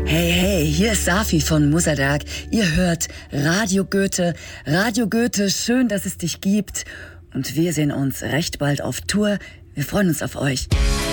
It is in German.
Hey, hey, hier ist Safi von Musadag. Ihr hört Radio Goethe. Radio Goethe, schön, dass es dich gibt. Und wir sehen uns recht bald auf Tour. Wir freuen uns auf euch.